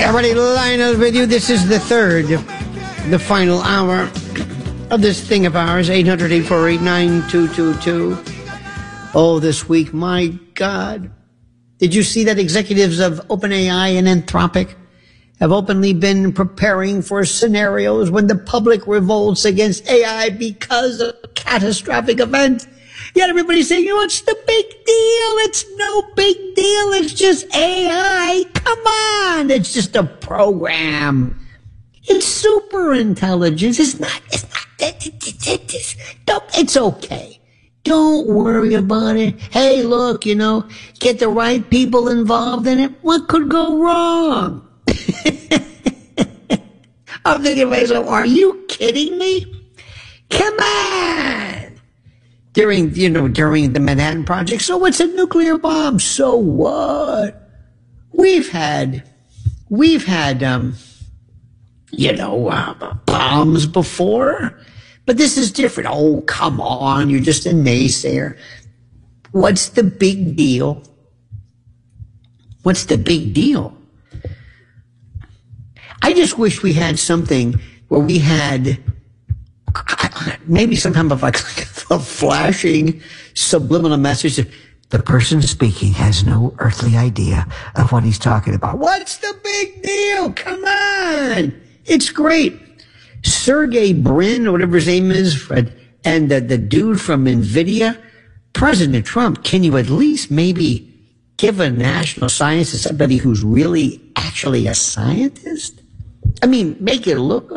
Everybody, Lionel with you. This is the final hour of this thing of ours, 800-848-9222. Oh, this week, my God. Did you see that executives of OpenAI and Anthropic have openly been preparing for scenarios when the public revolts against AI because of a catastrophic event? Yet everybody's saying, what's the big deal? It's no big deal. It's just AI. Come on. It's just a program. It's super intelligence. It's okay. Don't worry about it. Hey, look, get the right people involved in it. What could go wrong? I'm thinking to myself, are you kidding me? Come on. During the Manhattan Project, so what's a nuclear bomb? So what? We've had bombs before, but this is different. Oh, come on, you're just a naysayer. What's the big deal? What's the big deal? I just wish we had something where we had maybe some kind of like a flashing subliminal message that the person speaking has no earthly idea of what he's talking about. What's the big deal? Come on. It's great. Sergey Brin, or whatever his name is, and the dude from NVIDIA, President Trump, can you at least maybe give a national science to somebody who's really actually a scientist? I mean, make it look